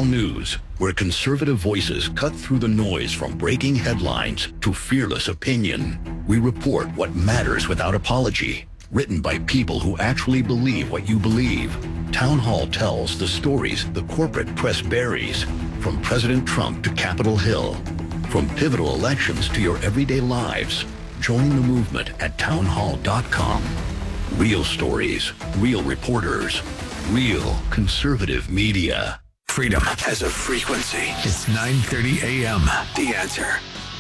Hall News, where conservative voices cut through the noise from breaking headlines to fearless opinion. We report what matters without apology, written by people who actually believe what you believe. Town Hall tells the stories the corporate press buries, from President Trump to Capitol Hill, from pivotal elections to your everyday lives. Join the movement at townhall.com. Real stories, real reporters, real conservative media. Freedom has a frequency. It's 9:30 a.m. The Answer.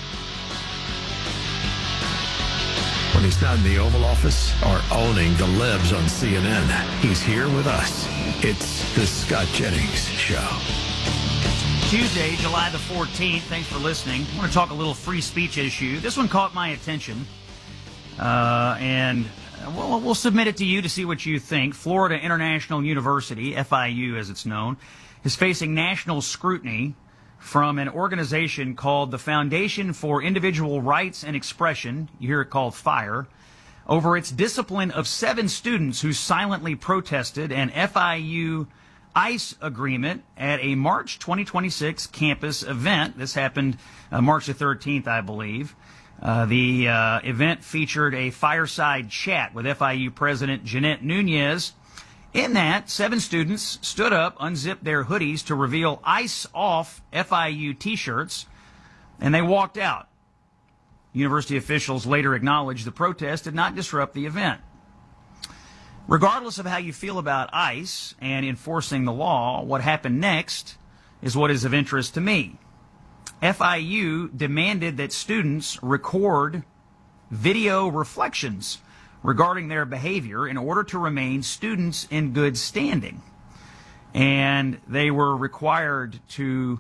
When he's not in the Oval Office or owning the libs on CNN, he's here with us. It's the Scott Jennings Show. Tuesday, July the 14th. Thanks for listening. I want to talk a little free speech issue. This one caught my attention, and we'll submit it to you to see what you think. Florida International University, FIU as it's known, is facing national scrutiny from an organization called the Foundation for Individual Rights and Expression, you hear it called FIRE, over its discipline of 7 students who silently protested an FIU ICE agreement at a March 2026 campus event. This happened March the 13th, I believe. The event featured a fireside chat with FIU President Jeanette Nunez. In that, 7 students stood up, unzipped their hoodies to reveal ICE off FIU t-shirts, and they walked out. University officials later acknowledged the protest did not disrupt the event. Regardless of how you feel about ICE and enforcing the law, what happened next is what is of interest to me. FIU demanded that students record video reflections regarding their behavior in order to remain students in good standing. And they were required to,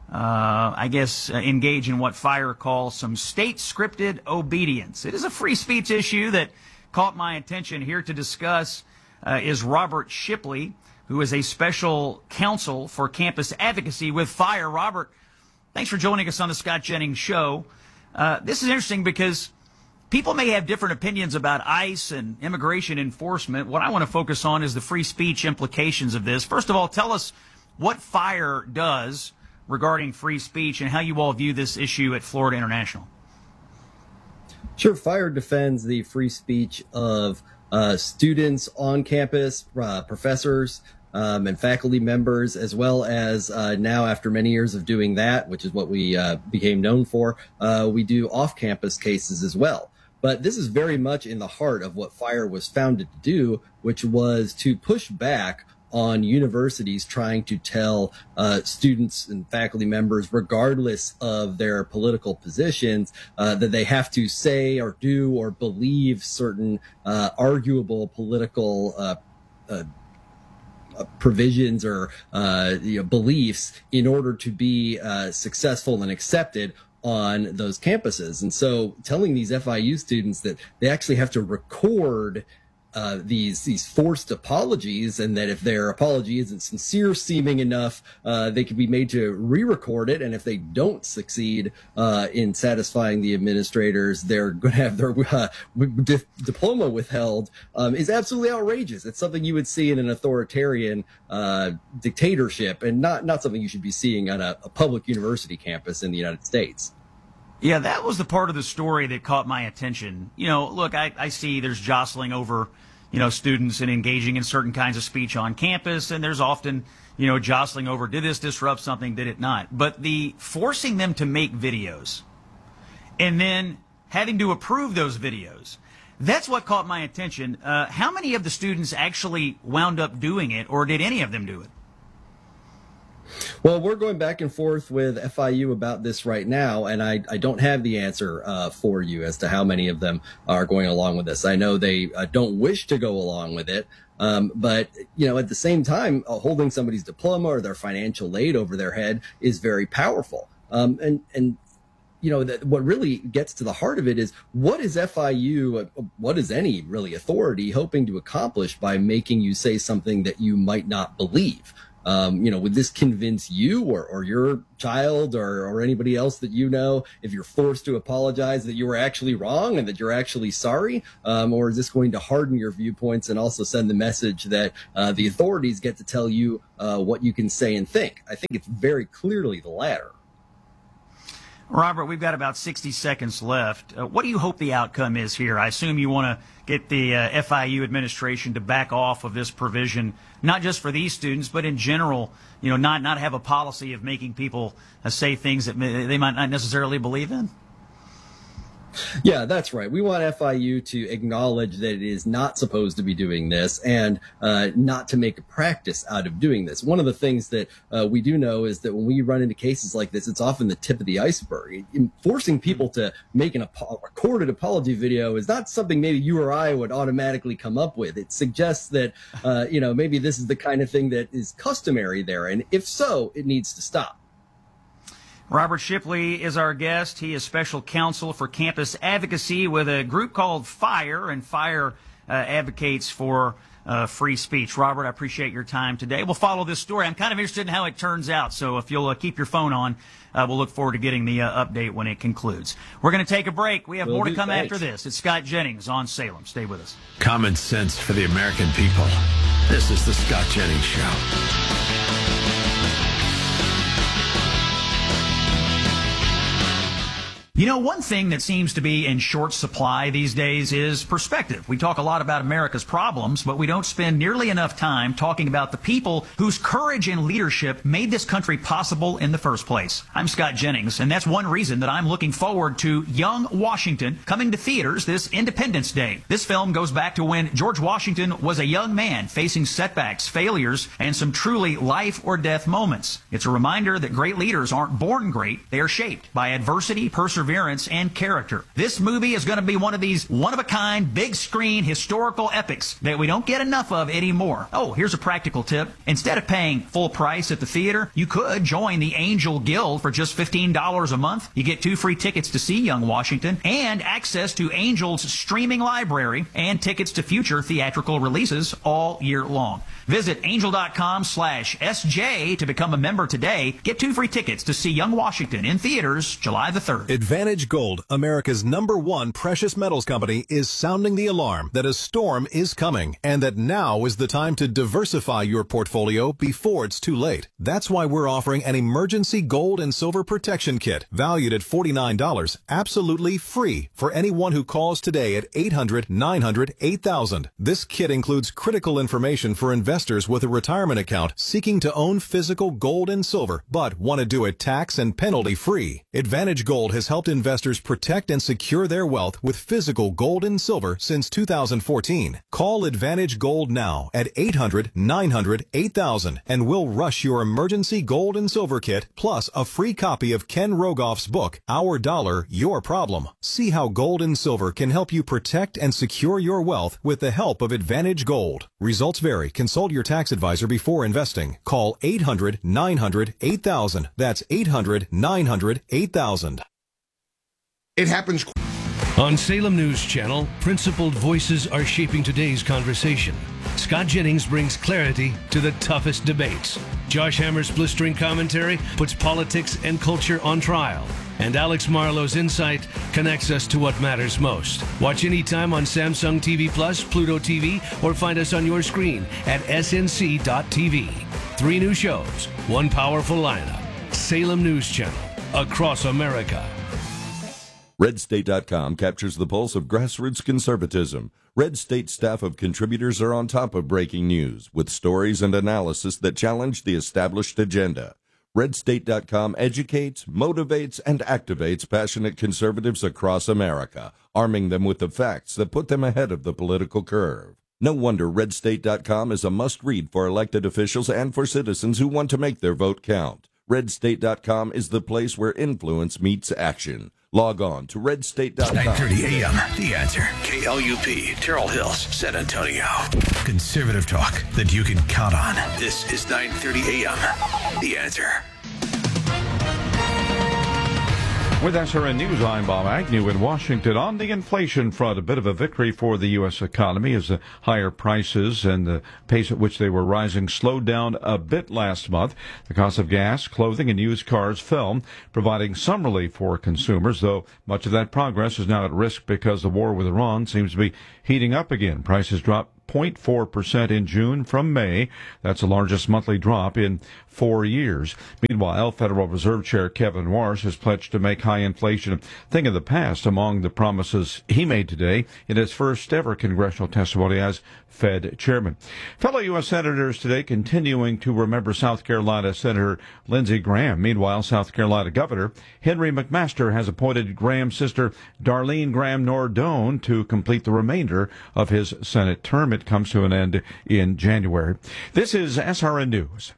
engage in what FIRE calls some state-scripted obedience. It is a free speech issue that caught my attention. Here to discuss is Robert Shipley, who is a special counsel for campus advocacy with FIRE. Robert, thanks for joining us on the Scott Jennings Show. This is interesting because people may have different opinions about ICE and immigration enforcement. What I want to focus on is the free speech implications of this. First of all, tell us what FIRE does regarding free speech and how you all view this issue at Florida International. Sure. FIRE defends the free speech of students on campus, professors, and faculty members, as well as now, after many years of doing that, which is what we became known for, we do off-campus cases as well. But this is very much in the heart of what FIRE was founded to do, which was to push back on universities trying to tell students and faculty members, regardless of their political positions, that they have to say or do or believe certain arguable political provisions or beliefs in order to be successful and accepted on those campuses. And so telling these FIU students that they actually have to record these forced apologies, and that if their apology isn't sincere seeming enough, they can be made to re-record it. And if they don't succeed in satisfying the administrators, they're going to have their diploma withheld, is absolutely outrageous. It's something you would see in an authoritarian dictatorship, and not something you should be seeing on a public university campus in the United States. Yeah, that was the part of the story that caught my attention. You know, look, I see there's jostling over, students and engaging in certain kinds of speech on campus, and there's often, jostling over, did this disrupt something, did it not? But the forcing them to make videos and then having to approve those videos, that's what caught my attention. How many of the students actually wound up doing it, or did any of them do it? Well, we're going back and forth with FIU about this right now, and I don't have the answer for you as to how many of them are going along with this. I know they don't wish to go along with it, but, at the same time, holding somebody's diploma or their financial aid over their head is very powerful. What really gets to the heart of it is, what is FIU, what is any really authority hoping to accomplish by making you say something that you might not believe? Would this convince you or your child or anybody else that you know, if you're forced to apologize, that you were actually wrong and that you're actually sorry? Or is this going to harden your viewpoints and also send the message that the authorities get to tell you what you can say and think? I think it's very clearly the latter. Robert, we've got about 60 seconds left. What do you hope the outcome is here? I assume you want to get the FIU administration to back off of this provision, not just for these students, but in general, not have a policy of making people say things that they might not necessarily believe in. Yeah, that's right. We want FIU to acknowledge that it is not supposed to be doing this and not to make a practice out of doing this. One of the things that we do know is that when we run into cases like this, it's often the tip of the iceberg. Forcing people to make a recorded apology video is not something maybe you or I would automatically come up with. It suggests that, maybe this is the kind of thing that is customary there. And if so, it needs to stop. Robert Shipley is our guest. He is special counsel for campus advocacy with a group called FIRE, and FIRE advocates for free speech. Robert, I appreciate your time today. We'll follow this story. I'm kind of interested in how it turns out, so if you'll keep your phone on, we'll look forward to getting the update when it concludes. We're going to take a break. We have more to come after this. It's Scott Jennings on Salem. Stay with us. Common sense for the American people. This is the Scott Jennings Show. One thing that seems to be in short supply these days is perspective. We talk a lot about America's problems, but we don't spend nearly enough time talking about the people whose courage and leadership made this country possible in the first place. I'm Scott Jennings, and that's one reason that I'm looking forward to Young Washington coming to theaters this Independence Day. This film goes back to when George Washington was a young man facing setbacks, failures, and some truly life or death moments. It's a reminder that great leaders aren't born great, they are shaped by adversity, perseverance, and character. This movie is going to be one of these one-of-a-kind, big-screen historical epics that we don't get enough of anymore. Oh, here's a practical tip. Instead of paying full price at the theater, you could join the Angel Guild for just $15 a month. You get 2 free tickets to see Young Washington and access to Angel's streaming library and tickets to future theatrical releases all year long. Visit angel.com/SJ to become a member today. Get 2 free tickets to see Young Washington in theaters July the 3rd. Advantage Gold, America's #1 precious metals company, is sounding the alarm that a storm is coming and that now is the time to diversify your portfolio before it's too late. That's why we're offering an emergency gold and silver protection kit valued at $49, absolutely free for anyone who calls today at 800-900-8000. This kit includes critical information for investors with a retirement account seeking to own physical gold and silver but want to do it tax and penalty free. Advantage Gold has helped investors protect and secure their wealth with physical gold and silver since 2014. Call Advantage Gold now at 800-900-8000 and we'll rush your emergency gold and silver kit plus a free copy of Ken Rogoff's book, Our Dollar, Your Problem. See how gold and silver can help you protect and secure your wealth with the help of Advantage Gold. Results vary. Consult your tax advisor before investing. Call 800-900-8000. That's 800-900-8000. It happens. On Salem News Channel, principled voices are shaping today's conversation. Scott Jennings brings clarity to the toughest debates. Josh Hammer's blistering commentary puts politics and culture on trial. And Alex Marlowe's insight connects us to what matters most. Watch anytime on Samsung TV Plus, Pluto TV, or find us on your screen at snc.tv. 3 new shows, 1 powerful lineup. Salem News Channel, across America. RedState.com captures the pulse of grassroots conservatism. Red State staff of contributors are on top of breaking news with stories and analysis that challenge the established agenda. RedState.com educates, motivates, and activates passionate conservatives across America, arming them with the facts that put them ahead of the political curve. No wonder RedState.com is a must-read for elected officials and for citizens who want to make their vote count. RedState.com is the place where influence meets action. Log on to RedState.com. 9:30 a.m. The Answer. KLUP, Terrell Hills, San Antonio. Conservative talk that you can count on. This is 9:30 a.m. The Answer. With SRN News, I'm Bob Agnew in Washington. On the inflation front, a bit of a victory for the U.S. economy as the higher prices and the pace at which they were rising slowed down a bit last month. The cost of gas, clothing, and used cars fell, providing some relief for consumers, though much of that progress is now at risk because the war with Iran seems to be heating up again. Prices dropped 0.4% in June from May. That's the largest monthly drop in 4 years. Meanwhile, Federal Reserve Chair Kevin Warsh has pledged to make high inflation a thing of the past among the promises he made today in his first ever congressional testimony as Fed chairman. Fellow U.S. senators today continuing to remember South Carolina Senator Lindsey Graham. Meanwhile, South Carolina Governor Henry McMaster has appointed Graham's sister Darlene Graham Nordone to complete the remainder of his Senate term. It comes to an end in January. This is SRN News.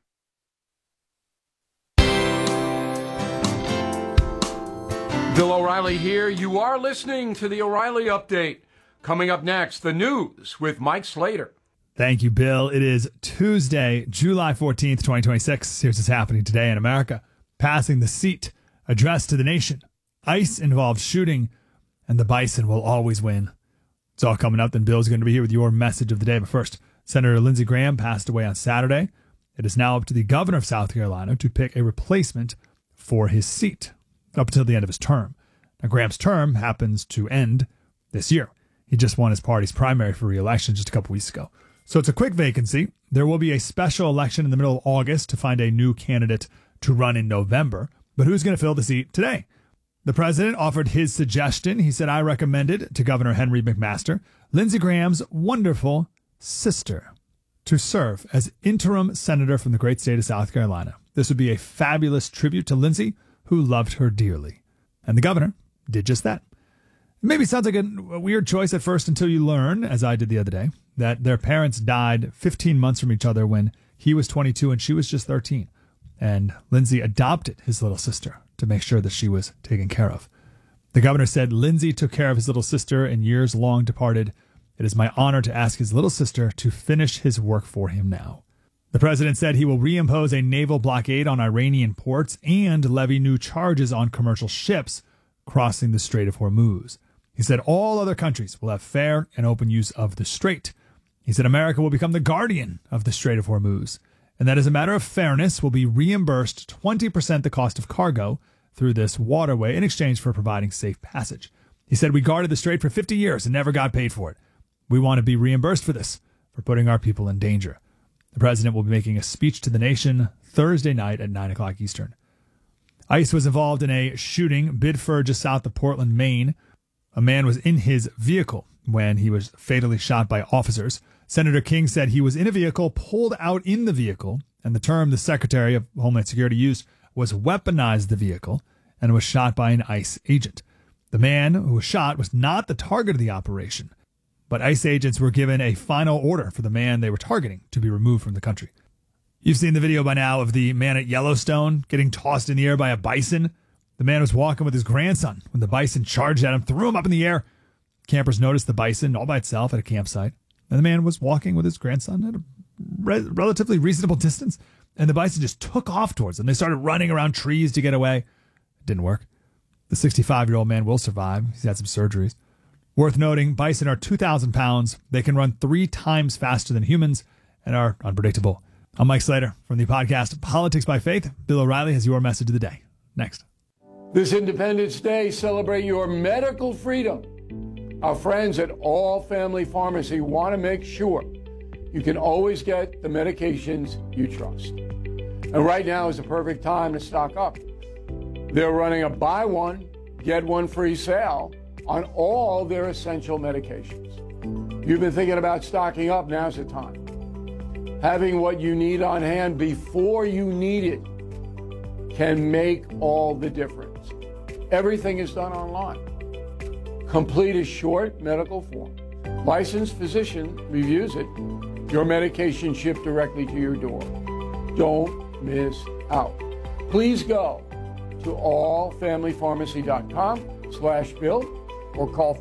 Bill O'Reilly here. You are listening to the O'Reilly Update. Coming up next, the news with Mike Slater. Thank you, Bill. It is Tuesday, July 14th, 2026. Here's what's happening today in America. Passing the seat, address to the nation. ICE-involved shooting, and the bison will always win. It's all coming up. Then Bill's going to be here with your message of the day. But first, Senator Lindsey Graham passed away on Saturday. It is now up to the governor of South Carolina to pick a replacement for his seat up until the end of his term. Now, Graham's term happens to end this year. He just won his party's primary for re-election just a couple weeks ago. So it's a quick vacancy. There will be a special election in the middle of August to find a new candidate to run in November. But who's going to fill the seat today? The president offered his suggestion. He said, I recommended to Governor Henry McMaster, Lindsey Graham's wonderful sister, to serve as interim senator from the great state of South Carolina. This would be a fabulous tribute to Lindsey, who loved her dearly. And the governor did just that. Maybe sounds like a weird choice at first until you learn, as I did the other day, that their parents died 15 months from each other when he was 22 and she was just 13. And Lindsey adopted his little sister to make sure that she was taken care of. The governor said Lindsey took care of his little sister in years long departed. It is my honor to ask his little sister to finish his work for him now. The president said he will reimpose a naval blockade on Iranian ports and levy new charges on commercial ships crossing the Strait of Hormuz. He said all other countries will have fair and open use of the strait. He said America will become the guardian of the Strait of Hormuz, and that as a matter of fairness will be reimbursed 20% the cost of cargo through this waterway in exchange for providing safe passage. He said we guarded the strait for 50 years and never got paid for it. We want to be reimbursed for this, for putting our people in danger. The president will be making a speech to the nation Thursday night at 9 o'clock Eastern. ICE was involved in a shooting Biddeford just south of Portland, Maine. A man was in his vehicle when he was fatally shot by officers. Senator King said he was in a vehicle, pulled out in the vehicle, and the term the Secretary of Homeland Security used was weaponized the vehicle and was shot by an ICE agent. The man who was shot was not the target of the operation, but ICE agents were given a final order for the man they were targeting to be removed from the country. You've seen the video by now of the man at Yellowstone getting tossed in the air by a bison. The man was walking with his grandson when the bison charged at him, threw him up in the air. Campers noticed the bison all by itself at a campsite, and the man was walking with his grandson at a relatively reasonable distance, and the bison just took off towards them. They started running around trees to get away. It didn't work. The 65-year-old man will survive. He's had some surgeries. Worth noting, bison are 2,000 pounds. They can run 3 times faster than humans and are unpredictable. I'm Mike Slater from the podcast Politics by Faith. Bill O'Reilly has your message of the day. Next. This Independence Day, celebrate your medical freedom. Our friends at All Family Pharmacy want to make sure you can always get the medications you trust. And right now is the perfect time to stock up. They're running a buy one, get one free sale on all their essential medications. You've been thinking about stocking up, now's the time. Having what you need on hand before you need it can make all the difference. Everything is done online. Complete a short medical form. Licensed physician reviews it. Your medication shipped directly to your door. Don't miss out. Please go to allfamilypharmacy.com/Bill or call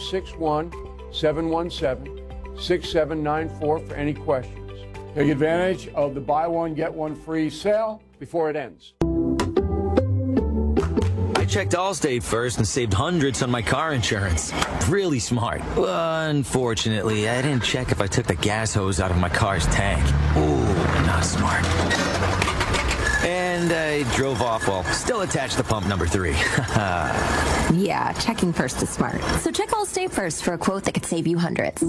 561-717-6794 for any questions. Take advantage of the buy one, get one free sale before it ends. checked Allstate first and saved hundreds on my car insurance. Really smart. Unfortunately, I didn't check if I took the gas hose out of my car's tank. Ooh, not smart. And I drove off while still attached to pump number 3. Yeah, checking first is smart. So check Allstate first for a quote that could save you hundreds.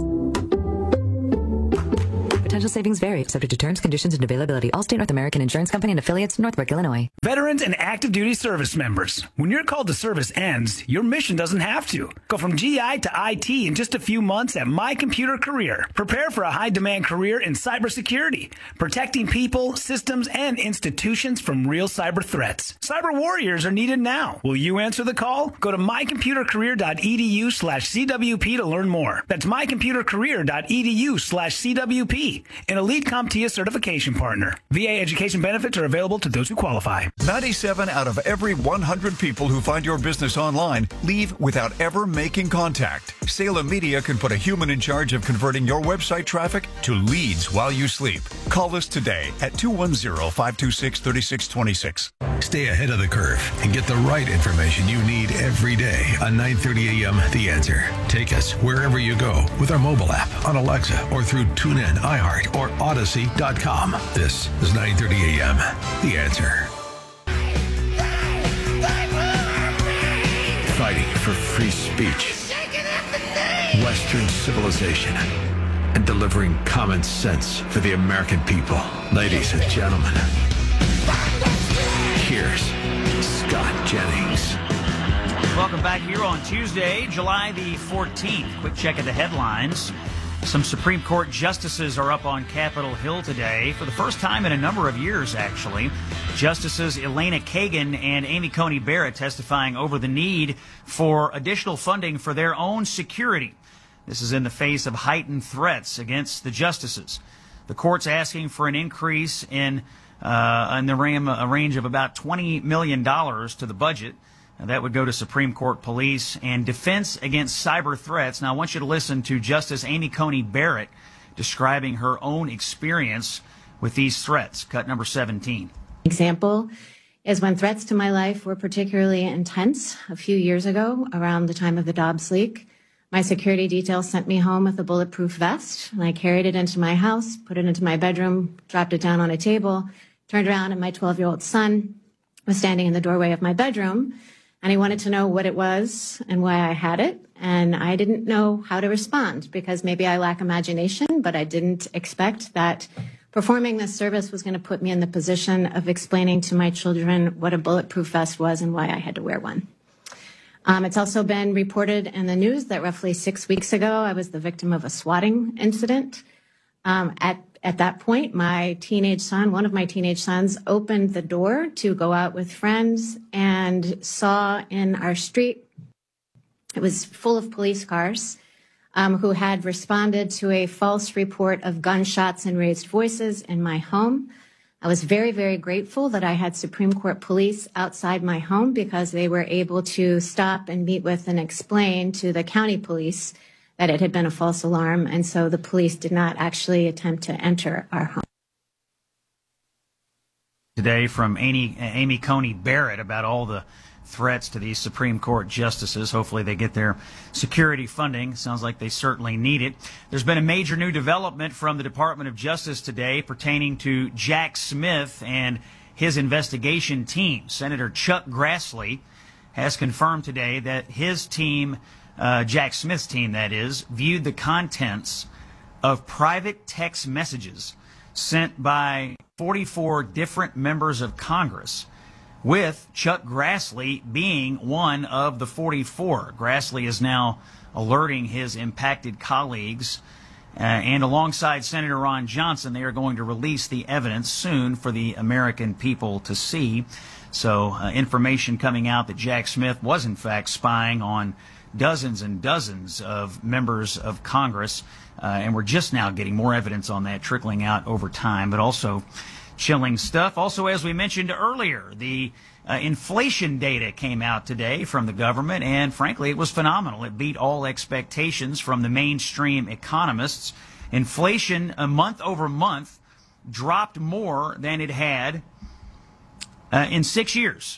Potential savings vary, subject to terms, conditions, and availability. Allstate North American Insurance Company and affiliates, Northbrook, Illinois. Veterans and active duty service members. When your call to service ends, your mission doesn't have to. Go from GI to IT in just a few months at My Computer Career. Prepare for a high-demand career in cybersecurity, protecting people, systems, and institutions from real cyber threats. Cyber warriors are needed now. Will you answer the call? Go to mycomputercareer.edu/CWP to learn more. That's mycomputercareer.edu/CWP. An elite CompTIA certification partner. VA education benefits are available to those who qualify. 97 out of every 100 people who find your business online leave without ever making contact. Salem Media can put a human in charge of converting your website traffic to leads while you sleep. Call us today at 210-526-3626. Stay ahead of the curve and get the right information you need every day on 9:30 a.m. The Answer. Take us wherever you go with our mobile app, on Alexa, or through TuneIn, iHeart, or Odyssey.com. This is 9:30 a.m. The Answer. Fighting for free speech, Western civilization, and delivering common sense for the American people. Ladies and gentlemen, here's Scott Jennings. Welcome back here on Tuesday, July the 14th. Quick check at the headlines. Some Supreme Court justices are up on Capitol Hill today for the first time in a number of years, actually. Justices Elena Kagan and Amy Coney Barrett testifying over the need for additional funding for their own security. This is in the face of heightened threats against the justices. The court's asking for an increase in a range of about $20 million to the budget. That would go to Supreme Court police and defense against cyber threats. Now, I want you to listen to Justice Amy Coney Barrett describing her own experience with these threats. Cut number 17. Example is when threats to my life were particularly intense a few years ago around the time of the Dobbs leak. My security detail sent me home with a bulletproof vest, and I carried it into my house, put it into my bedroom, dropped it down on a table, turned around, and my 12-year-old son was standing in the doorway of my bedroom. And he wanted to know what it was and why I had it. And I didn't know how to respond because maybe I lack imagination, but I didn't expect that performing this service was going to put me in the position of explaining to my children what a bulletproof vest was and why I had to wear one. It's also been reported in the news that roughly 6 weeks ago, I was the victim of a swatting incident. At that point, my teenage son, one of my teenage sons, opened the door to go out with friends and saw in our street, it was full of police cars who had responded to a false report of gunshots and raised voices in my home. I was very, very grateful that I had Supreme Court police outside my home because they were able to stop and meet with and explain to the county police that it had been a false alarm, and so the police did not actually attempt to enter our home. Today from Amy Coney Barrett about all the threats to these Supreme Court justices. Hopefully they get their security funding. Sounds like they certainly need it. There's been a major new development from the Department of Justice today pertaining to Jack Smith and his investigation team. Senator Chuck Grassley has confirmed today that his team, Jack Smith's team, that is, viewed the contents of private text messages sent by 44 different members of Congress, with Chuck Grassley being one of the 44. Grassley is now alerting his impacted colleagues, and alongside Senator Ron Johnson, they are going to release the evidence soon for the American people to see. So information coming out that Jack Smith was in fact spying on dozens and dozens of members of Congress, and we're just now getting more evidence on that trickling out over time, but also chilling stuff. Also, as we mentioned earlier, the inflation data came out today from the government, and frankly, it was phenomenal. It beat all expectations from the mainstream economists. Inflation, month over month, dropped more than it had in 6 years.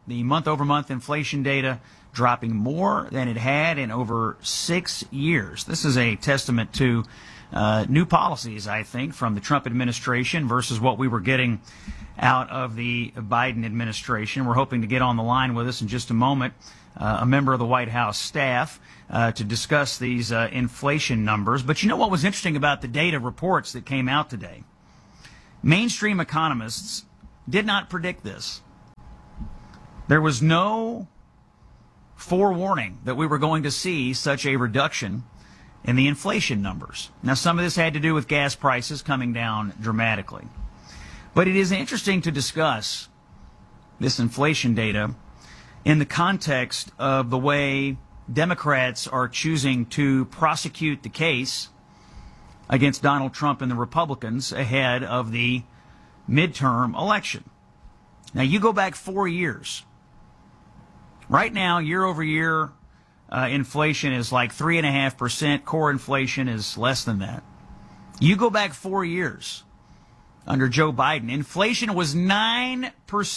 The month-over-month inflation data dropping more than it had in over 6 years. This is a testament to new policies, I think, from the Trump administration versus what we were getting out of the Biden administration. We're hoping to get on the line with us in just a moment, a member of the White House staff, to discuss these inflation numbers. But you know what was interesting about the data reports that came out today? Mainstream economists did not predict this. There was no forewarning that we were going to see such a reduction in the inflation numbers. Now, some of this had to do with gas prices coming down dramatically. But it is interesting to discuss this inflation data in the context of the way Democrats are choosing to prosecute the case against Donald Trump and the Republicans ahead of the midterm election. Now, you go back 4 years. Right now, year over year, inflation is like 3.5%. Core inflation is less than that. You go back 4 years under Joe Biden, inflation was 9%.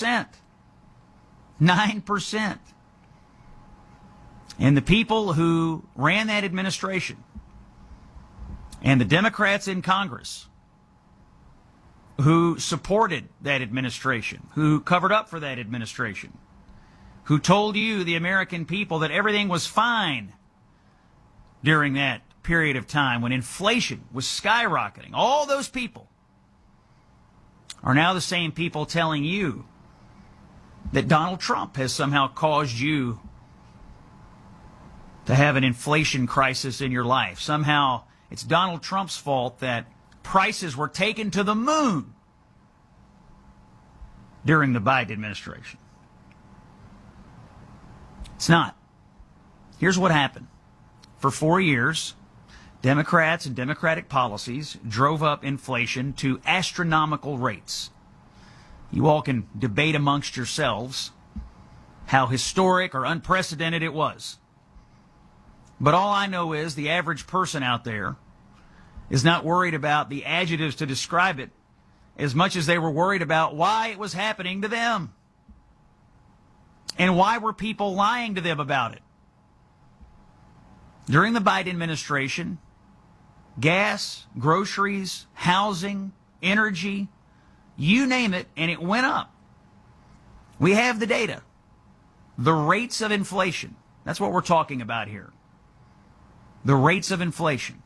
9%. And the people who ran that administration and the Democrats in Congress who supported that administration, who covered up for that administration, who told you, the American people, that everything was fine during that period of time when inflation was skyrocketing. All those people are now the same people telling you that Donald Trump has somehow caused you to have an inflation crisis in your life. Somehow it's Donald Trump's fault that prices were taken to the moon during the Biden administration. It's not. Here's what happened. For 4 years, Democrats and Democratic policies drove up inflation to astronomical rates. You all can debate amongst yourselves how historic or unprecedented it was. But all I know is the average person out there is not worried about the adjectives to describe it as much as they were worried about why it was happening to them. And why were people lying to them about it? During the Biden administration, gas, groceries, housing, energy, you name it, and it went up. We have the data. The rates of inflation. That's what we're talking about here. The rates of inflation.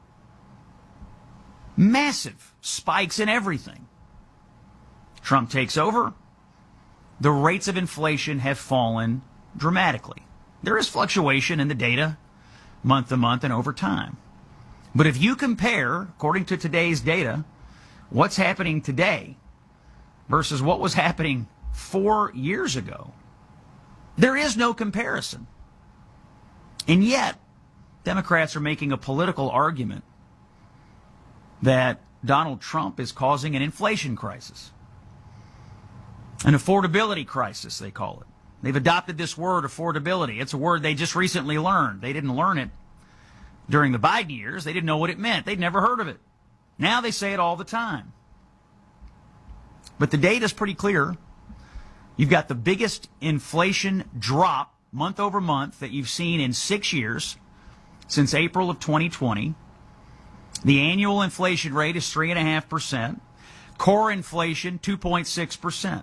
Massive spikes in everything. Trump takes over. The rates of inflation have fallen dramatically. There is fluctuation in the data month to month and over time. But if you compare, according to today's data, what's happening today versus what was happening 4 years ago, there is no comparison. And yet, Democrats are making a political argument that Donald Trump is causing an inflation crisis. An affordability crisis, they call it. They've adopted this word, affordability. It's a word they just recently learned. They didn't learn it during the Biden years. They didn't know what it meant. They'd never heard of it. Now they say it all the time. But the data's pretty clear. You've got the biggest inflation drop month over month that you've seen in 6 years since April of 2020. The annual inflation rate is 3.5%. Core inflation, 2.6%.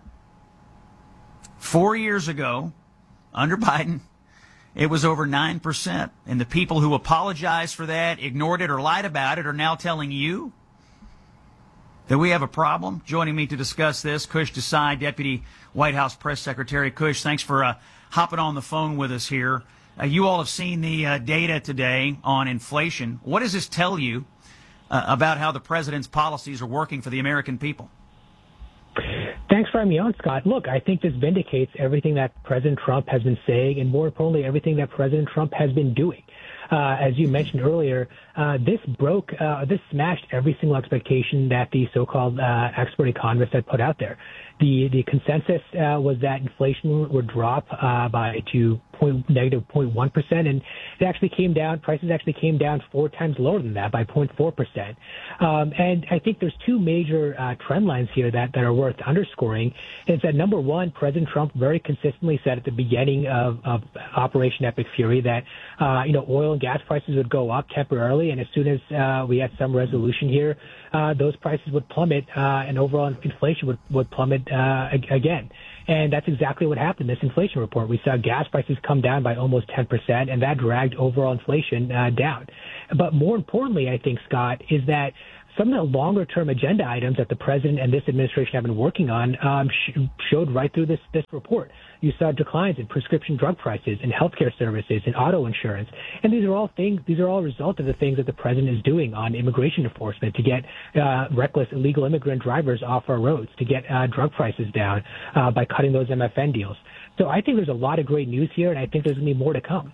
4 years ago, under Biden, it was over 9%. And the people who apologized for that, ignored it, or lied about it are now telling you that we have a problem. Joining me to discuss this, Kush Desai, Deputy White House Press Secretary. Kush, thanks for hopping on the phone with us here. You all have seen the data today on inflation. What does this tell you about how the president's policies are working for the American people? Thanks for having me on, Scott. Look, I think this vindicates everything that President Trump has been saying, and more importantly, everything that President Trump has been doing. as you mentioned earlier, this smashed every single expectation that the so-called expert economists had put out there. The consensus was that inflation would drop by negative 0.1%, and it actually came down. Prices actually came down 4 times lower than that, by 0.4%. And I think there's two major trend lines here that are worth underscoring. It's that number one, President Trump very consistently said at the beginning of Operation Epic Fury that oil and gas prices would go up temporarily, and as soon as we had some resolution here, those prices would plummet, and overall inflation would plummet again. And that's exactly what happened in this inflation report. We saw gas prices come down by almost 10%, and that dragged overall inflation down. But more importantly, I think, Scott, is that some of the longer-term agenda items that the president and this administration have been working on showed right through this report. You saw declines in prescription drug prices, in healthcare services, in auto insurance, and these are all a result of the things that the president is doing on immigration enforcement to get reckless illegal immigrant drivers off our roads, to get drug prices down by cutting those MFN deals. So I think there's a lot of great news here, and I think there's going to be more to come.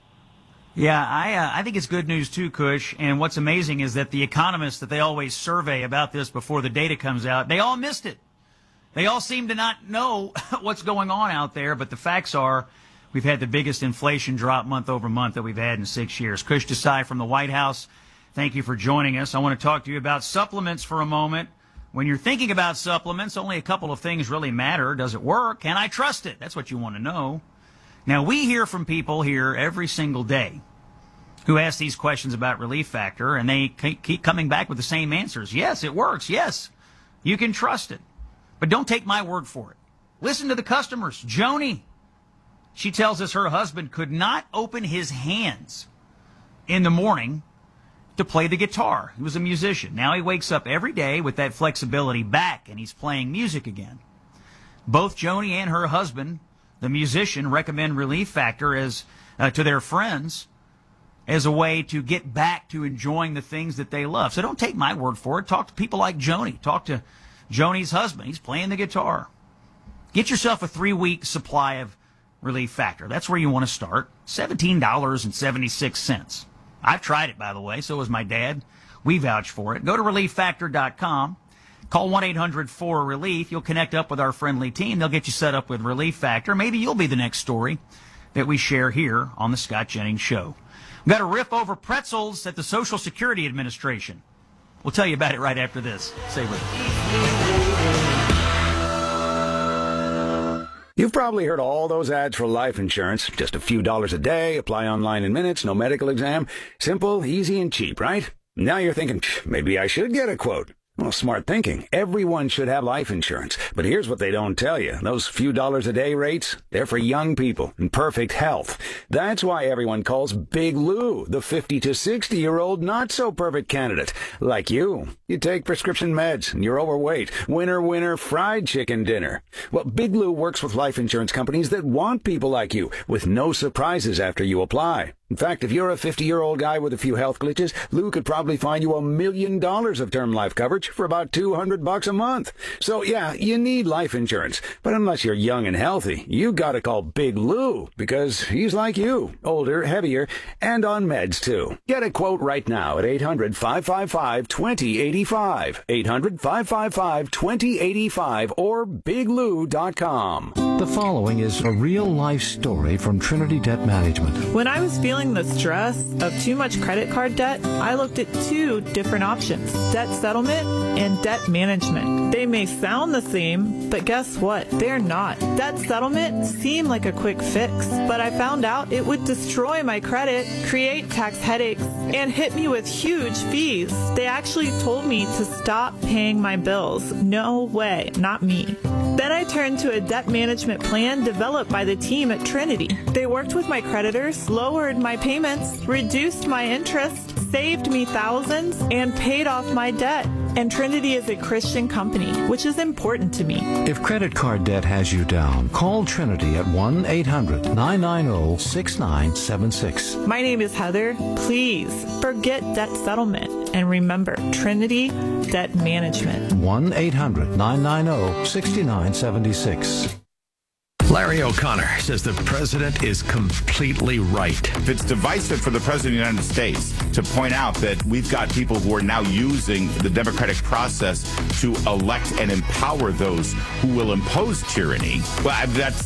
Yeah, I think it's good news too, Kush. And what's amazing is that the economists that they always survey about this before the data comes out, they all missed it. They all seem to not know what's going on out there. But the facts are we've had the biggest inflation drop month over month that we've had in 6 years. Kush Desai from the White House, thank you for joining us. I want to talk to you about supplements for a moment. When you're thinking about supplements, only a couple of things really matter. Does it work? Can I trust it? That's what you want to know. Now, we hear from people here every single day who ask these questions about Relief Factor, and they keep coming back with the same answers. Yes, it works. Yes, you can trust it. But don't take my word for it. Listen to the customers. Joni, she tells us her husband could not open his hands in the morning to play the guitar. He was a musician. Now he wakes up every day with that flexibility back, and he's playing music again. Both Joni and her husband, the musician, recommend Relief Factor as to their friends as a way to get back to enjoying the things that they love. So don't take my word for it. Talk to people like Joni. Talk to Joni's husband. He's playing the guitar. Get yourself a 3-week supply of Relief Factor. That's where you want to start. $17.76. I've tried it, by the way. So has my dad. We vouch for it. Go to ReliefFactor.com. Call 1-800-4RELIEF. You'll connect up with our friendly team. They'll get you set up with Relief Factor. Maybe you'll be the next story that we share here on the Scott Jennings Show. We've got a riff over pretzels at the Social Security Administration. We'll tell you about it right after this. Stay with us. You've probably heard all those ads for life insurance. Just a few dollars a day, apply online in minutes, no medical exam. Simple, easy, and cheap, right? Now you're thinking, maybe I should get a quote. Well, smart thinking. Everyone should have life insurance. But here's what they don't tell you. Those few dollars a day rates, they're for young people in perfect health. That's why everyone calls Big Lou the 50 to 60-year-old not-so-perfect candidate. Like you. You take prescription meds and you're overweight. Winner, winner, fried chicken dinner. Well, Big Lou works with life insurance companies that want people like you with no surprises after you apply. In fact, if you're a 50-year-old guy with a few health glitches, Lou could probably find you $1 million of term life coverage for about $200 a month. So yeah, you need life insurance. But unless you're young and healthy, you gotta call Big Lou because he's like you, older, heavier, and on meds too. Get a quote right now at 800-555-2085, 800-555-2085, or biglou.com. The following is a real-life story from Trinity Debt Management. When I was feeling the stress of too much credit card debt, I looked at 2 different options: debt settlement and debt management. They may sound the same, but guess what? They're not. Debt settlement seemed like a quick fix, but I found out it would destroy my credit, create tax headaches, and hit me with huge fees. They actually told me to stop paying my bills. No way, not me. Then I turned to a debt management plan developed by the team at Trinity. They worked with my creditors, lowered my payments, reduced my interest, saved me thousands, and paid off my debt. And Trinity is a Christian company, which is important to me. If credit card debt has you down, call Trinity at 1-800-990-6976. My name is Heather. Please forget debt settlement and remember Trinity Debt Management. 1-800-990-6976. Larry O'Connor says the president is completely right. It's divisive for the president of the United States to point out that we've got people who are now using the democratic process to elect and empower those who will impose tyranny. Well, that's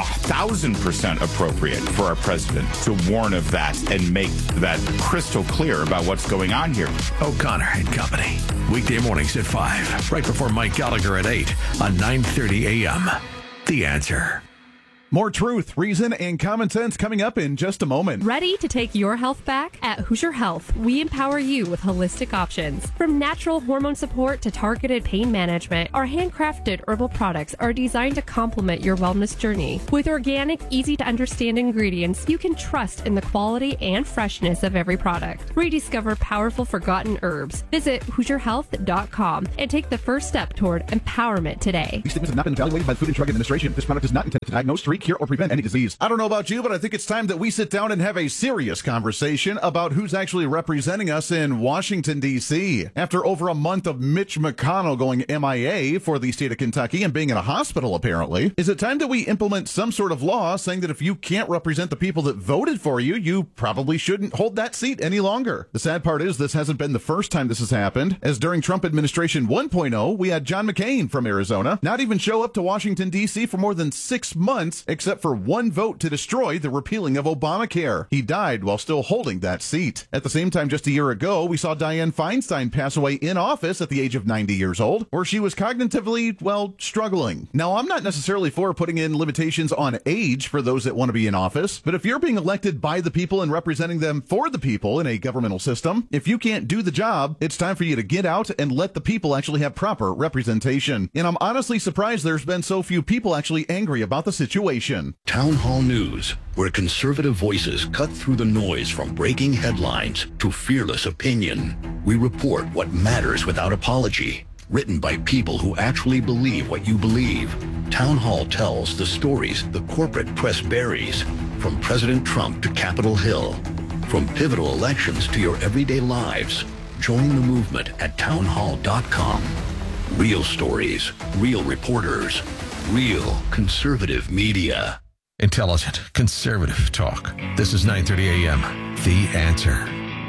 1,000% appropriate for our president to warn of that and make that crystal clear about what's going on here. O'Connor and Company. Weekday mornings at 5, right before Mike Gallagher at 8 on 9:30 a.m. The Answer. More truth, reason, and common sense coming up in just a moment. Ready to take your health back? At Hoosier Health, we empower you with holistic options. From natural hormone support to targeted pain management, our handcrafted herbal products are designed to complement your wellness journey. With organic, easy-to-understand ingredients, you can trust in the quality and freshness of every product. Rediscover powerful forgotten herbs. Visit HoosierHealth.com and take the first step toward empowerment today. These statements have not been evaluated by the Food and Drug Administration. This product is not intended to diagnose, treat, cure, or prevent any disease. I don't know about you, but I think it's time that we sit down and have a serious conversation about who's actually representing us in Washington, D.C. After over a month of Mitch McConnell going MIA for the state of Kentucky and being in a hospital, apparently, is it time that we implement some sort of law saying that if you can't represent the people that voted for you, you probably shouldn't hold that seat any longer? The sad part is this hasn't been the first time this has happened, as during Trump administration 1.0, we had John McCain from Arizona not even show up to Washington, D.C. for more than 6 months, except for one vote to destroy the repealing of Obamacare. He died while still holding that seat. At the same time, just a year ago, we saw Dianne Feinstein pass away in office at the age of 90 years old, where she was cognitively, well, struggling. Now, I'm not necessarily for putting in limitations on age for those that want to be in office, but if you're being elected by the people and representing them for the people in a governmental system, if you can't do the job, it's time for you to get out and let the people actually have proper representation. And I'm honestly surprised there's been so few people actually angry about the situation. Town Hall News, where conservative voices cut through the noise from breaking headlines to fearless opinion. We report what matters without apology. Written by people who actually believe what you believe. Town Hall tells the stories the corporate press buries, from President Trump to Capitol Hill. From pivotal elections to your everyday lives. Join the movement at townhall.com. Real stories, real reporters, real conservative media. Intelligent, conservative talk. This is 9:30 a.m. The Answer.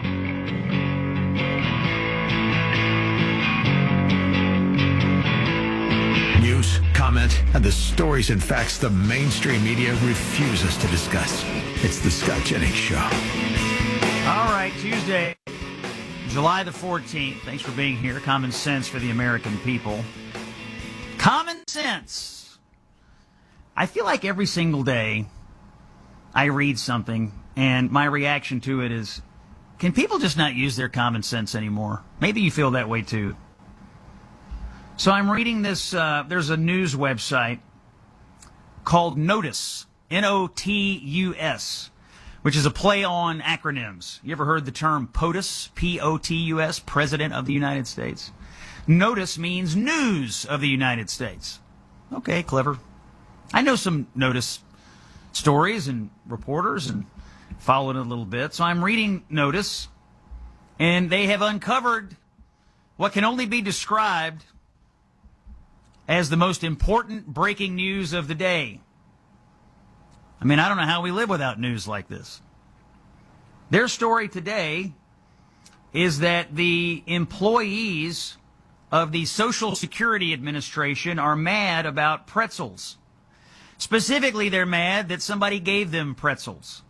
News, comment, and the stories and facts the mainstream media refuses to discuss. It's the Scott Jennings Show. All right, Tuesday, July the 14th. Thanks for being here. Common sense for the American people. Common sense. I feel like every single day I read something and my reaction to it is, can people just not use their common sense anymore? Maybe you feel that way too. So I'm reading this, there's a news website called Notice, Notus, which is a play on acronyms. You ever heard the term POTUS, P-O-T-U-S, President of the United States? Notice means News of the United States. Okay, clever. I know some Notice stories and reporters and followed it a little bit. So I'm reading Notice, and they have uncovered what can only be described as the most important breaking news of the day. I mean, I don't know how we live without news like this. Their story today is that the employees of the Social Security Administration are mad about pretzels. Specifically, they're mad that somebody gave them pretzels.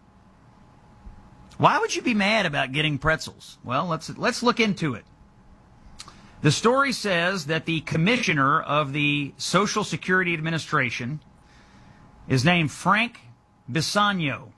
Why would you be mad about getting pretzels? Well, let's look into it. The story says that the commissioner of the Social Security Administration is named Frank Bisagno.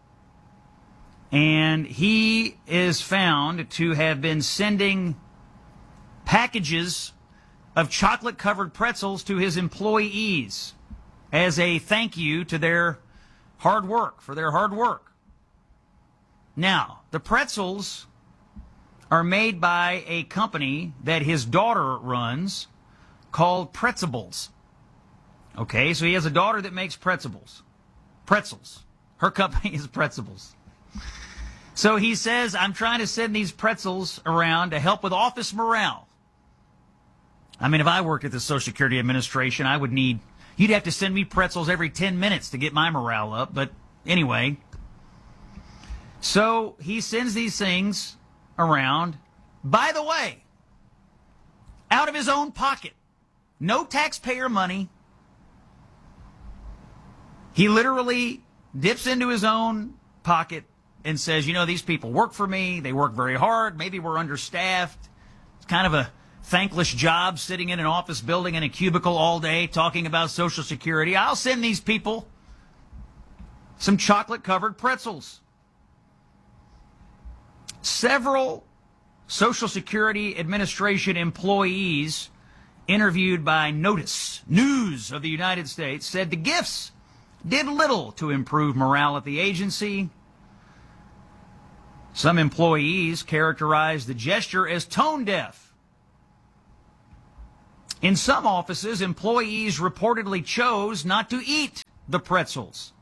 And he is found to have been sending packages of chocolate-covered pretzels to his employees as a thank you to their hard work, for their hard work. Now, the pretzels are made by a company that his daughter runs called Pretzables. Okay, so he has a daughter that makes pretzels. Her company is Pretzables. So he says, I'm trying to send these pretzels around to help with office morale. I mean, if I worked at the Social Security Administration, I would need, You'd have to send me pretzels every 10 minutes to get my morale up. But anyway, so he sends these things around. By the way, out of his own pocket. No taxpayer money. He literally dips into his own pocket and says, you know, these people work for me. They work very hard. Maybe we're understaffed. It's kind of a thankless job sitting in an office building in a cubicle all day talking about Social Security. I'll send these people some chocolate-covered pretzels. Several Social Security Administration employees interviewed by Notice News of the United States said the gifts did little to improve morale at the agency. Some employees characterized the gesture as tone deaf. In some offices, employees reportedly chose not to eat the pretzels.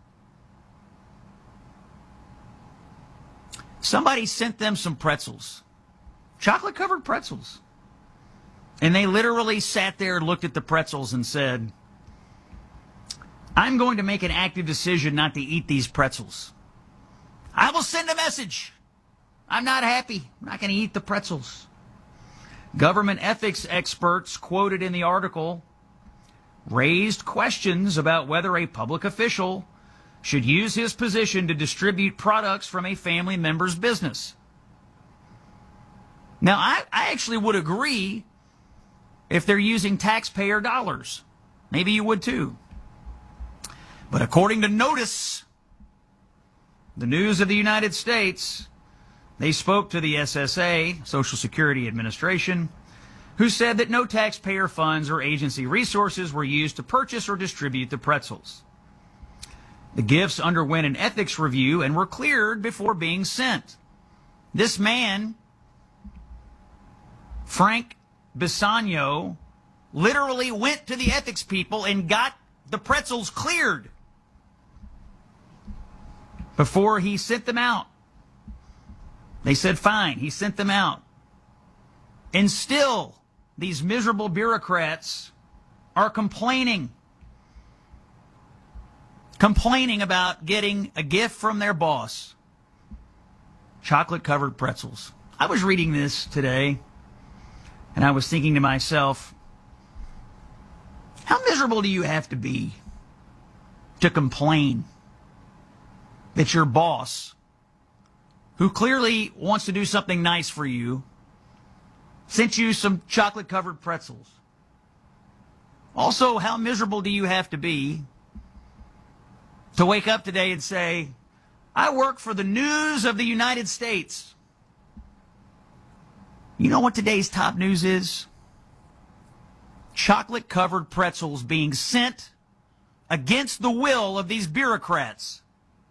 Somebody sent them some pretzels, chocolate-covered pretzels. And they literally sat there and looked at the pretzels and said, I'm going to make an active decision not to eat these pretzels. I will send a message. I'm not happy. I'm not going to eat the pretzels. Government ethics experts quoted in the article raised questions about whether a public official should use his position to distribute products from a family member's business. Now, I actually would agree if they're using taxpayer dollars. Maybe you would too. But according to Notice, the News of the United States, they spoke to the SSA, Social Security Administration, who said that no taxpayer funds or agency resources were used to purchase or distribute the pretzels. The gifts underwent an ethics review and were cleared before being sent. This man, Frank Bisagno, literally went to the ethics people and got the pretzels cleared before he sent them out. They said fine. He sent them out. And still, these miserable bureaucrats are complaining about getting a gift from their boss. Chocolate-covered pretzels. I was reading this today, and I was thinking to myself, how miserable do you have to be to complain that your boss, who clearly wants to do something nice for you, sent you some chocolate-covered pretzels? Also, how miserable do you have to be to wake up today and say, I work for the News of the United States. You know what today's top news is? Chocolate-covered pretzels being sent against the will of these bureaucrats.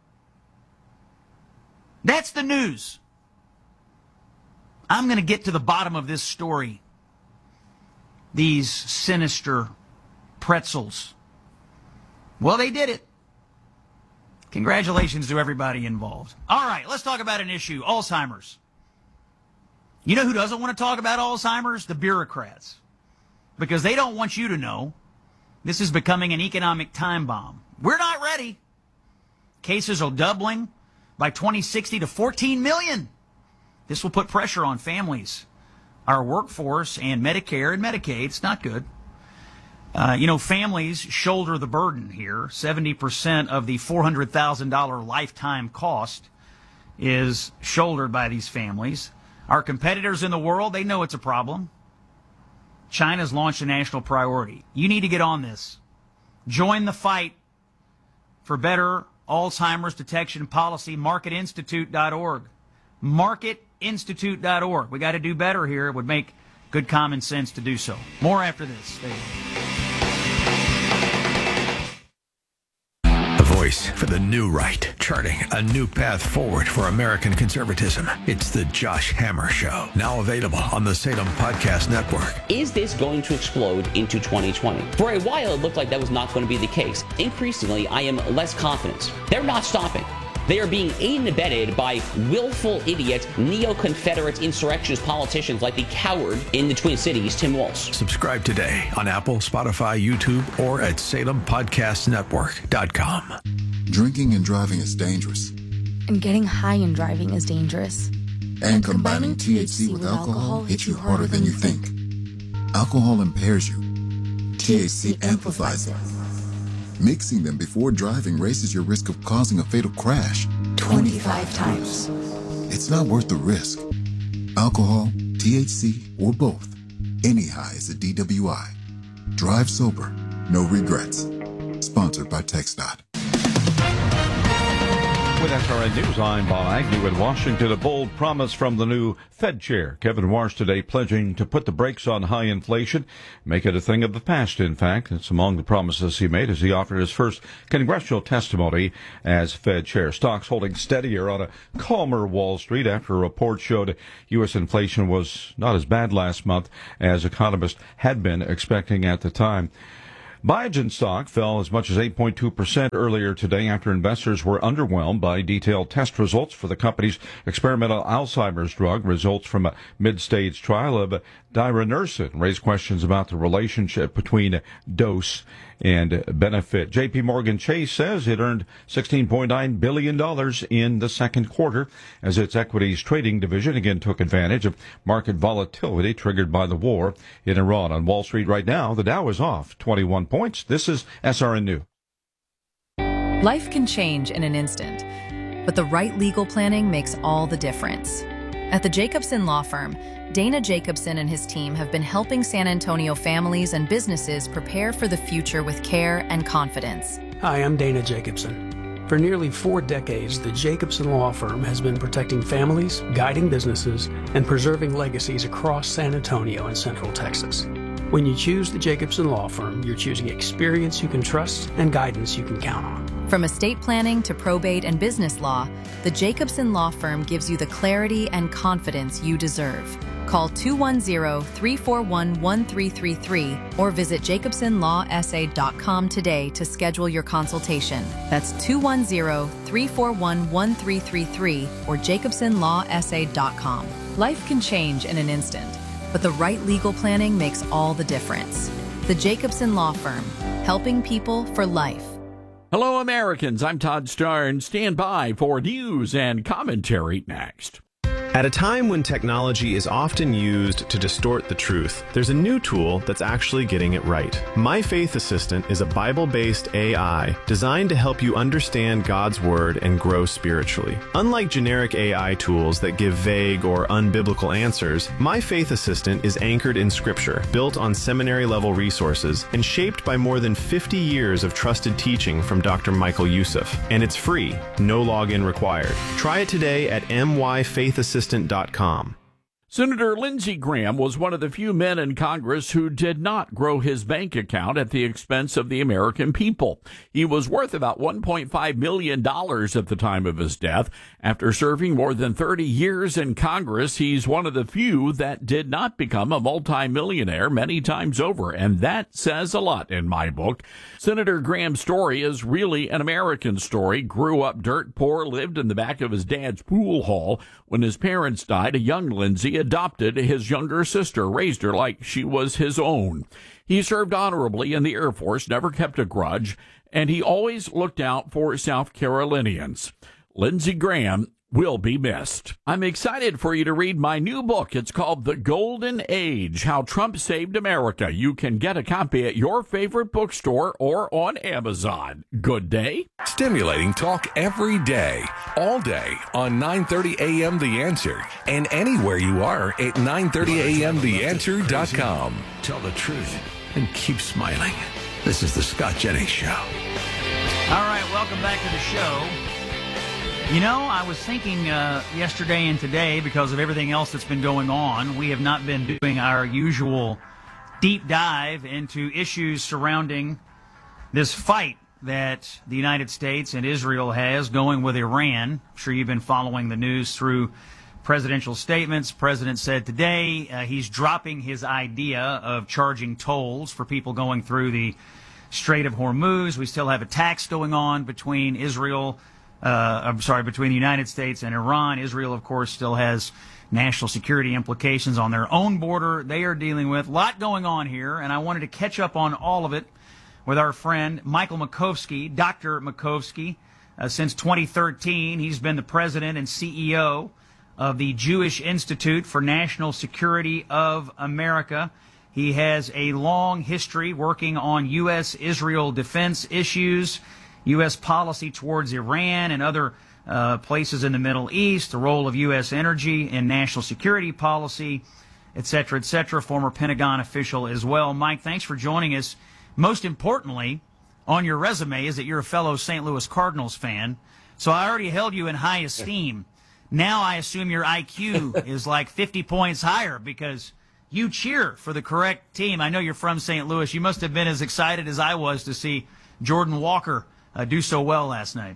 That's the news. I'm going to get to the bottom of this story. These sinister pretzels. Well, they did it. Congratulations to everybody involved. All right, let's talk about an issue, Alzheimer's. You know who doesn't want to talk about Alzheimer's? The bureaucrats. Because they don't want you to know this is becoming an economic time bomb. We're not ready. Cases are doubling by 2060 to 14 million. This will put pressure on families, our workforce, and Medicare and Medicaid. It's not good. Families shoulder the burden here. 70% of the $400,000 lifetime cost is shouldered by these families. Our competitors in the world, they know it's a problem. China's launched a national priority. You need to get on this. Join the fight for better Alzheimer's detection policy. MarketInstitute.org. MarketInstitute.org. We got to do better here. It would make good common sense to do so. More after this. Stay with me. Voice for the new right, charting a new path forward for American conservatism. It's the Josh Hammer Show, now available on the Salem Podcast Network. Is this going to explode into 2020? For a while, it looked like that was not going to be the case. Increasingly, I am less confident. They're not stopping. They are being aided and abetted by willful idiot, neo-Confederate insurrectionist politicians like the coward in the Twin Cities, Tim Walz. Subscribe today on Apple, Spotify, YouTube, or at SalemPodcastNetwork.com. Drinking and driving is dangerous. And getting high and driving is dangerous. And combining THC with alcohol hits you harder than you think. Alcohol impairs you. THC amplifies it. Mixing them before driving raises your risk of causing a fatal crash 25 times. It's not worth the risk. Alcohol, THC, or both. Any high is a DWI. Drive sober, no regrets. Sponsored by TxDOT. With SRN News, I'm Bob Agnew in Washington. A bold promise from the new Fed chair, Kevin Warsh, today pledging to put the brakes on high inflation, make it a thing of the past, in fact. It's among the promises he made as he offered his first congressional testimony as Fed chair. Stocks holding steadier on a calmer Wall Street after a report showed U.S. inflation was not as bad last month as economists had been expecting at the time. Biogen stock fell as much as 8.2% earlier today after investors were underwhelmed by detailed test results for the company's experimental Alzheimer's drug. Results from a mid-stage trial of diranersen raised questions about the relationship between dose and benefit. J.P. Morgan Chase says it earned $16.9 billion in the second quarter as its equities trading division again took advantage of market volatility triggered by the war in Iran. On Wall Street right now, the Dow is off 21 points. This is SRN News. Life can change in an instant, but the right legal planning makes all the difference. At the Jacobson Law Firm, Dana Jacobson and his team have been helping San Antonio families and businesses prepare for the future with care and confidence. Hi, I'm Dana Jacobson. For nearly 4 decades, the Jacobson Law Firm has been protecting families, guiding businesses, and preserving legacies across San Antonio and Central Texas. When you choose the Jacobson Law Firm, you're choosing experience you can trust and guidance you can count on. From estate planning to probate and business law, the Jacobson Law Firm gives you the clarity and confidence you deserve. Call 210-341-1333 or visit jacobsonlawsa.com today to schedule your consultation. That's 210-341-1333 or jacobsonlawsa.com. Life can change in an instant, but the right legal planning makes all the difference. The Jacobson Law Firm, helping people for life. Hello, Americans. I'm Todd Starnes. Stand by for news and commentary next. At a time when technology is often used to distort the truth, there's a new tool that's actually getting it right. My Faith Assistant is a Bible-based AI designed to help you understand God's Word and grow spiritually. Unlike generic AI tools that give vague or unbiblical answers, My Faith Assistant is anchored in Scripture, built on seminary-level resources, and shaped by more than 50 years of trusted teaching from Dr. Michael Youssef. And it's free, no login required. Try it today at myfaithassistant.com. Senator Lindsey Graham was one of the few men in Congress who did not grow his bank account at the expense of the American people. He was worth about $1.5 million at the time of his death. After serving more than 30 years in Congress, he's one of the few that did not become a multimillionaire many times over, and that says a lot in my book. Senator Graham's story is really an American story. Grew up dirt poor, lived in the back of his dad's pool hall. When his parents died, a young Lindsey adopted his younger sister, raised her like she was his own. He served honorably in the Air Force, never kept a grudge, and he always looked out for South Carolinians. Lindsey Graham will be missed. I'm excited for you to read my new book. It's called The Golden Age, How Trump Saved America. You can get a copy at your favorite bookstore or on Amazon. Good day. Stimulating talk every day, all day on 9:30 a.m. The Answer and anywhere you are at 930amtheanswer.com. Tell the truth and keep smiling. This is the Scott Jennings Show. All right, welcome back to the show. You know, I was thinking yesterday and today, because of everything else that's been going on, we have not been doing our usual deep dive into issues surrounding this fight that the United States and Israel has going with Iran. I'm sure you've been following the news through presidential statements. The president said today he's dropping his idea of charging tolls for people going through the Strait of Hormuz. We still have attacks going on between Israel between the United States and Iran. Israel, of course, still has national security implications on their own border they are dealing with. A lot going on here, and I wanted to catch up on all of it with our friend Michael Makovsky, Dr. Makovsky. Since 2013, he's been the president and CEO of the Jewish Institute for National Security of America. He has a long history working on U.S.-Israel defense issues, U.S. policy towards Iran and other places in the Middle East, the role of U.S. energy in national security policy, et cetera, former Pentagon official as well. Mike, thanks for joining us. Most importantly, on your resume is that you're a fellow St. Louis Cardinals fan, so I already held you in high esteem. Now I assume your IQ is like 50 points higher because you cheer for the correct team. I know you're from St. Louis. You must have been as excited as I was to see Jordan Walker do so well last night.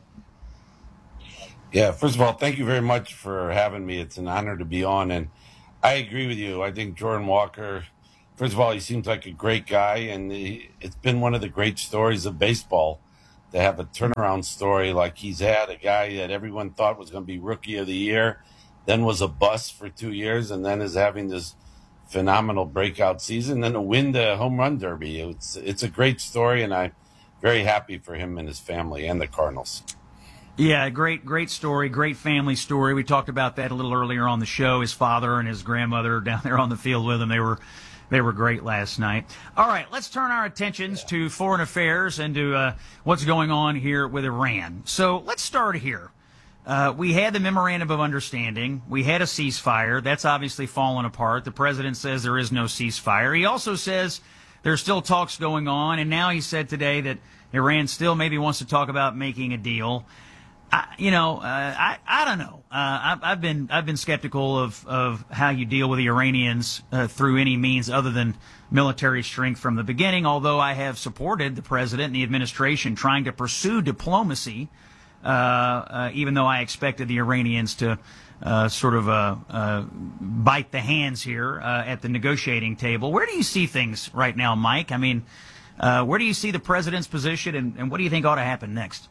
Yeah, first of all, thank you very much for having me. It's an honor to be on, and I agree with you. I think Jordan Walker, first of all, he seems like a great guy, and it's been one of the great stories of baseball to have a turnaround story like he's had, a guy that everyone thought was going to be Rookie of the Year, then was a bust for 2 years, and then is having this phenomenal breakout season, then to win the home run derby. It's a great story, and I'm very happy for him and his family and the Cardinals. Yeah, great story, great family story. We talked about that a little earlier on the show. His father and his grandmother down there on the field with him. They were great last night. All right, let's turn our attentions to foreign affairs and to what's going on here with Iran. So let's start here. We had the memorandum of understanding. We had a ceasefire. That's obviously fallen apart. The president says there is no ceasefire. He also says there's still talks going on, and now he said today that Iran still maybe wants to talk about making a deal. I don't know. I've been skeptical of how you deal with the Iranians through any means other than military strength from the beginning, although I have supported the president and the administration trying to pursue diplomacy, even though I expected the Iranians to bite the hands here at the negotiating table. Where do you see things right now, Mike? I mean, where do you see the president's position, and what do you think ought to happen next?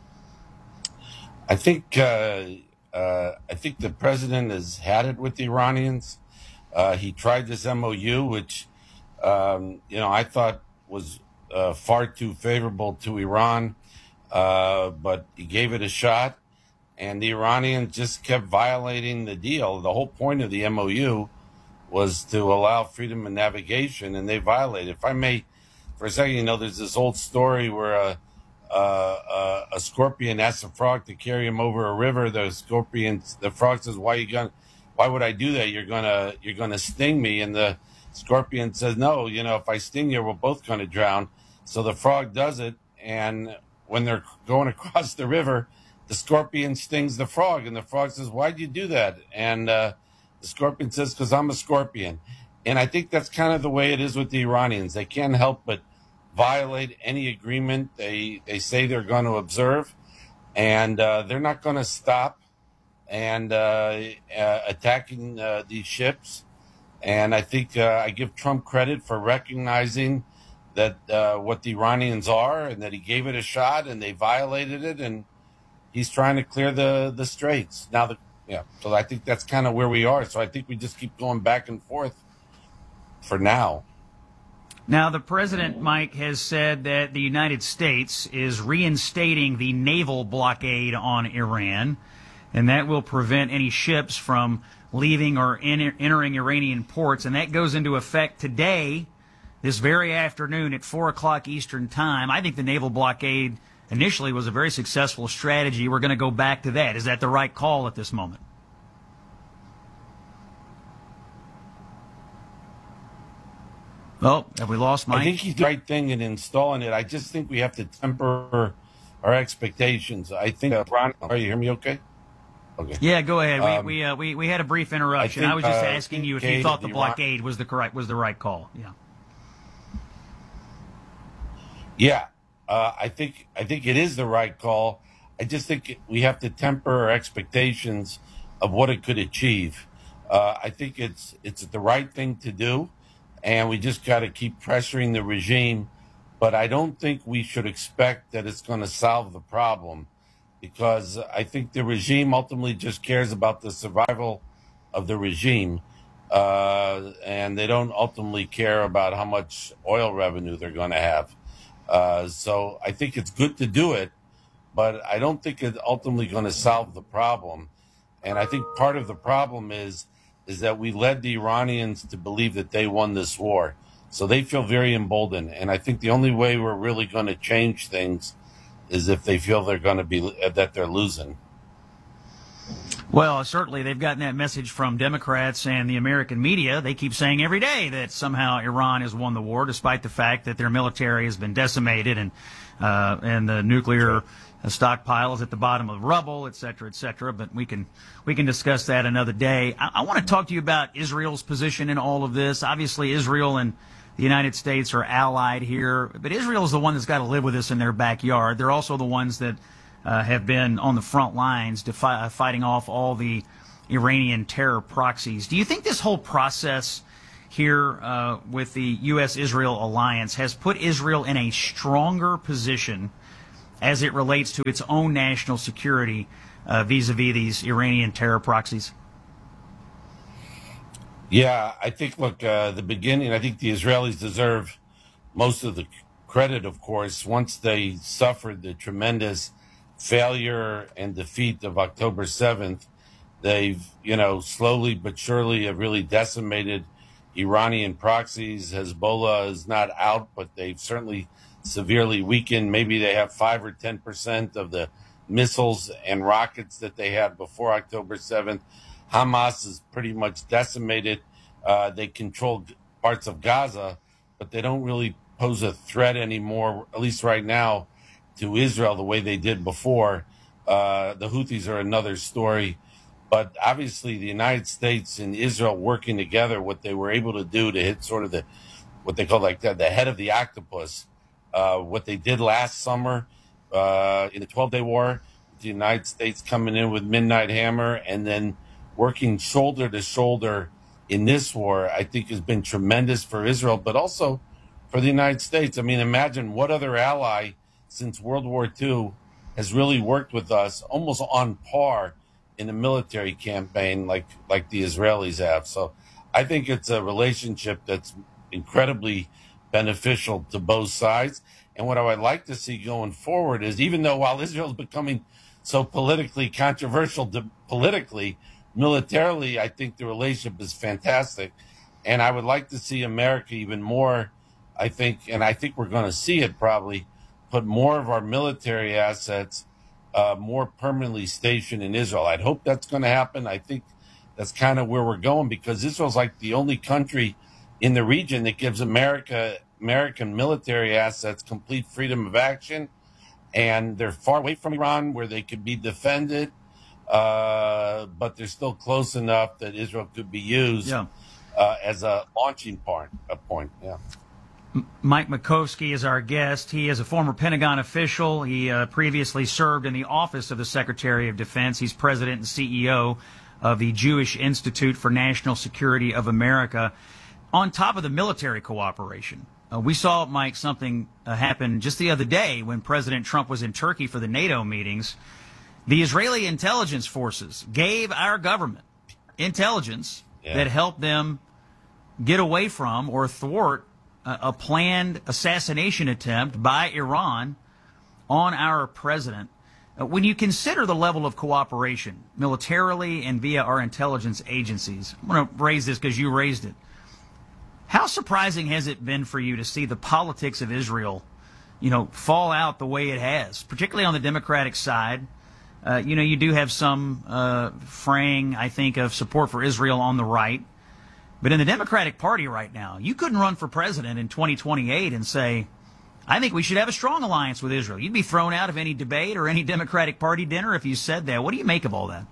I think the president has had it with the Iranians. He tried this MOU, which I thought was far too favorable to Iran, but he gave it a shot, and the Iranians just kept violating the deal. The whole point of the MOU was to allow freedom of navigation, and they violated. If I may, for a second, there's this old story where a scorpion asks a frog to carry him over a river. The frog says, why would I do that? You're gonna sting me. And the scorpion says, no, if I sting you, we're both gonna drown. So the frog does it, and when they're going across the river, the scorpion stings the frog, and the frog says, why'd you do that? And the scorpion says, because I'm a scorpion. And I think that's kind of the way it is with the Iranians. They can't help but violate any agreement they say they're going to observe, and they're not going to stop and attacking these ships. And I think I give Trump credit for recognizing that what the Iranians are, and that he gave it a shot and they violated it, and he's trying to clear the straits now. So I think that's kind of where we are. So I think we just keep going back and forth for now. Now, the president, Mike, has said that the United States is reinstating the naval blockade on Iran, and that will prevent any ships from leaving or entering Iranian ports. And that goes into effect today, this very afternoon at 4 o'clock Eastern Time. I think the naval blockade initially was a very successful strategy. We're going to go back to that. Is that the right call at this moment? Oh, have we lost Mike? I think he's the right thing in installing it. I just think we have to temper our expectations. I think, Ron, are you hear me okay? Okay. Yeah, go ahead. We had a brief interruption. I was just asking you if you thought the blockade was the right call. Yeah. Yeah, I think it is the right call. I just think we have to temper our expectations of what it could achieve. I think it's the right thing to do, and we just got to keep pressuring the regime. But I don't think we should expect that it's going to solve the problem. because I think the regime ultimately just cares about the survival of the regime, and they don't ultimately care about how much oil revenue they're going to have. So I think it's good to do it, but I don't think it's ultimately going to solve the problem. And I think part of the problem is that we led the Iranians to believe that they won this war. So they feel very emboldened. And I think the only way we're really going to change things is if they feel that they're losing. Well, certainly they've gotten that message from Democrats and the American media. They keep saying every day that somehow Iran has won the war, despite the fact that their military has been decimated and the nuclear stockpile is at the bottom of rubble, et cetera, et cetera. But we can discuss that another day. I want to talk to you about Israel's position in all of this. Obviously, Israel and the United States are allied here, but Israel is the one that's got to live with this in their backyard. They're also the ones that have been on the front lines fighting off all the Iranian terror proxies. Do you think this whole process here with the U.S.-Israel alliance has put Israel in a stronger position as it relates to its own national security vis-a-vis these Iranian terror proxies? Yeah, I think, look, the beginning, I think the Israelis deserve most of the credit, of course, once they suffered the tremendous failure and defeat of October 7th. They've, slowly but surely have really decimated Iranian proxies. Hezbollah is not out, but they've certainly severely weakened. Maybe they have 5 or 10% of the missiles and rockets that they had before October 7th. Hamas is pretty much decimated. They control parts of Gaza, but they don't really pose a threat anymore, at least right now, to Israel the way they did before. The Houthis are another story. But obviously the United States and Israel working together, what they were able to do to hit sort of what they call the head of the octopus, what they did last summer in the 12-day war, the United States coming in with Midnight Hammer and then working shoulder to shoulder in this war, I think has been tremendous for Israel, but also for the United States. I mean, imagine what other ally since World War II has really worked with us almost on par in a military campaign like the Israelis have. So I think it's a relationship that's incredibly beneficial to both sides. And what I would like to see going forward is, even though while Israel is becoming so politically controversial politically, militarily, I think the relationship is fantastic. And I would like to see America even more, I think we're going to see it probably, put more of our military assets more permanently stationed in Israel. I'd hope that's going to happen. I think that's kind of where we're going, because Israel's like the only country in the region that gives American military assets complete freedom of action. And they're far away from Iran where they could be defended, but they're still close enough that Israel could be used as a launching point. Yeah. Mike Makovsky is our guest. He is a former Pentagon official. He previously served in the office of the Secretary of Defense. He's president and CEO of the Jewish Institute for National Security of America. On top of the military cooperation, we saw, Mike, something happen just the other day when President Trump was in Turkey for the NATO meetings. The Israeli intelligence forces gave our government intelligence that helped them get away from or thwart a planned assassination attempt by Iran on our president. When you consider the level of cooperation militarily and via our intelligence agencies, I'm going to raise this because you raised it. How surprising has it been for you to see the politics of Israel, fall out the way it has, particularly on the Democratic side? You do have some fraying, I think, of support for Israel on the right. But in the Democratic Party right now, you couldn't run for president in 2028 and say, I think we should have a strong alliance with Israel. You'd be thrown out of any debate or any Democratic Party dinner if you said that. What do you make of all that?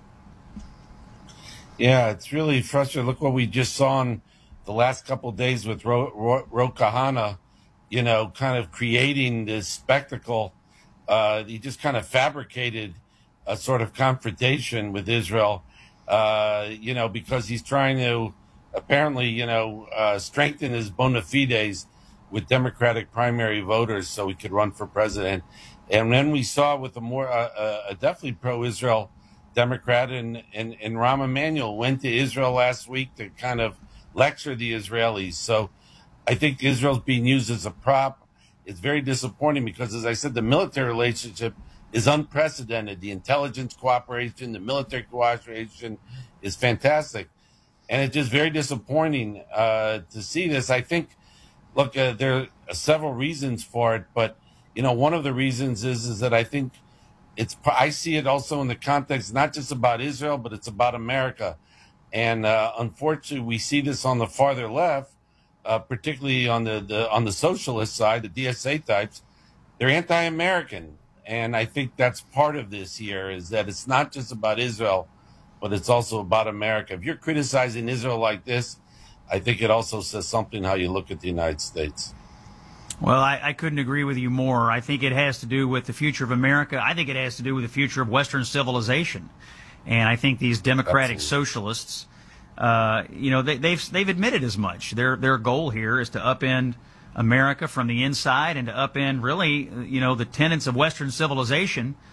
Yeah, it's really frustrating. Look what we just saw in the last couple of days with Ro Kahana, kind of creating this spectacle. He just kind of fabricated a sort of confrontation with Israel, because he's trying to apparently, strengthen his bona fides with Democratic primary voters so he could run for president. And then we saw with a more a definitely pro-Israel Democrat, and Rahm Emanuel went to Israel last week to kind of lecture the Israelis. So I think Israel's being used as a prop. It's very disappointing because, as I said, the military relationship is unprecedented. The intelligence cooperation, the military cooperation is fantastic. And it's just very disappointing to see this. I think, look, there are several reasons for it, but, you know, one of the reasons is that I think I see it also in the context, not just about Israel, but it's about America. And unfortunately, we see this on the farther left, particularly on the socialist side, the DSA types. They're anti-American. And I think that's part of this here, is that it's not just about Israel, but it's also about America. If you're criticizing Israel like this, I think it also says something how you look at the United States. Well, I couldn't agree with you more. I think it has to do with the future of America. I think it has to do with the future of Western civilization. And I think these democratic socialists, you know, they've admitted as much. Their goal here is to upend America from the inside and to upend really, you know, the tenets of Western civilization